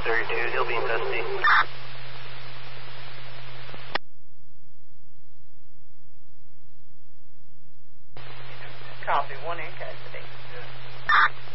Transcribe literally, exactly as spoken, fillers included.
two thirty-two, he'll be in custody. Copy, one in custody.